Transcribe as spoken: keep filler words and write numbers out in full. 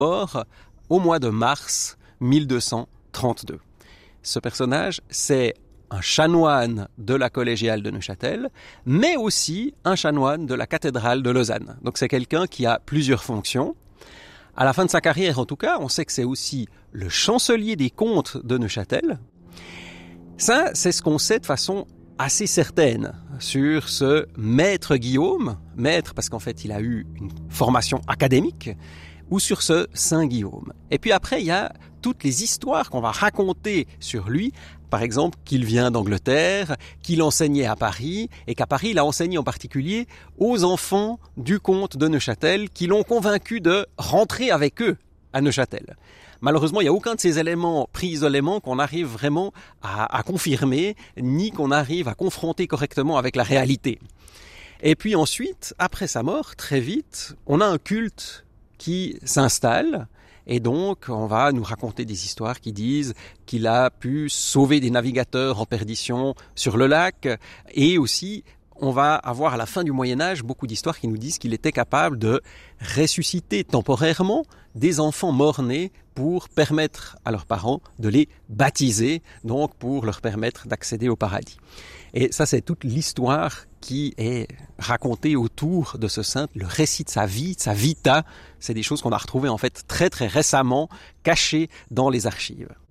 mort au mois de mars mille deux cent trente-deux. Ce personnage, c'est un chanoine de la collégiale de Neuchâtel, mais aussi un chanoine de la cathédrale de Lausanne. Donc c'est quelqu'un qui a plusieurs fonctions. À la fin de sa carrière, en tout cas, on sait que c'est aussi le chancelier des comtes de Neuchâtel. Ça, c'est ce qu'on sait de façon assez certaine sur ce maître Guillaume, maître parce qu'en fait il a eu une formation académique, ou sur ce Saint Guillaume. Et puis après, il y a toutes les histoires qu'on va raconter sur lui, par exemple qu'il vient d'Angleterre, qu'il enseignait à Paris, et qu'à Paris il a enseigné en particulier aux enfants du comte de Neuchâtel qui l'ont convaincu de rentrer avec eux à Neuchâtel. Malheureusement, il n'y a aucun de ces éléments pris isolément qu'on arrive vraiment à, à confirmer, ni qu'on arrive à confronter correctement avec la réalité. Et puis ensuite, après sa mort, très vite, on a un culte qui s'installe, et donc on va nous raconter des histoires qui disent qu'il a pu sauver des navigateurs en perdition sur le lac, et aussi on va avoir à la fin du Moyen-Âge beaucoup d'histoires qui nous disent qu'il était capable de ressusciter temporairement des enfants morts-nés pour permettre à leurs parents de les baptiser, donc pour leur permettre d'accéder au paradis. Et ça, c'est toute l'histoire qui est racontée autour de ce saint, le récit de sa vie, de sa vita. C'est des choses qu'on a retrouvées en fait très très récemment, cachées dans les archives.